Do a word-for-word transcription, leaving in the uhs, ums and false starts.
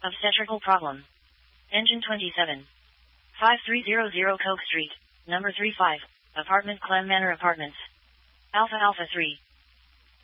Obstetrical problem. Engine twenty-seven. five three zero zero Coke Street, number three five, apartment Clem Manor Apartments. Alpha Alpha three.